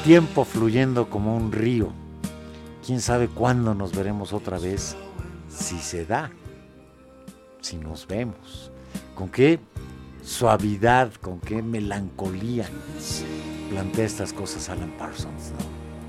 tiempo fluyendo como un río. ¿Quién sabe cuándo nos veremos otra vez? Si se da, si nos vemos. ¿Con qué suavidad, con qué melancolía plantea estas cosas Alan Parsons, ¿no?